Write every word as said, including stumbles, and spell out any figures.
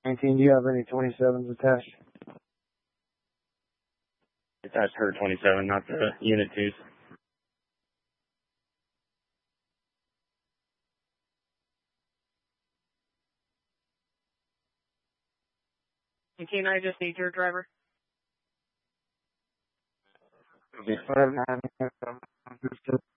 nineteen, do you have any twenty-sevens attached? Attached her twenty-seven, not the unit twos. nineteen, I just need your driver. five nine